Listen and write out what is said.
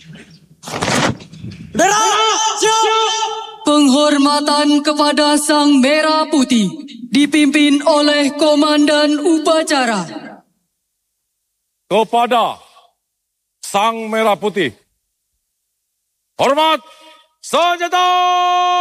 Bendera siap. Penghormatan kepada Sang Merah Putih dipimpin oleh Komandan Upacara. Kepada Sang Merah Putih. Hormat senjata!